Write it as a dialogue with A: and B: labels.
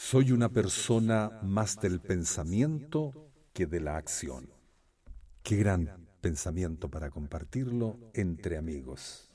A: Soy una persona más del pensamiento que de la acción. Qué gran pensamiento para compartirlo entre amigos.